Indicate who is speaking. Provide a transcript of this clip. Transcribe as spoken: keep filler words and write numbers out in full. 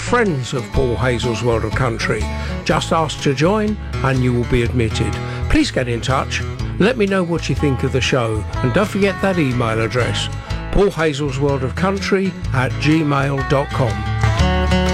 Speaker 1: friends of Paul Hazel's World of Country. Just ask to join and you will be admitted. Please get in touch. Let me know what you think of the show, and don't forget that email address, paul hazels world of country at gmail dot com.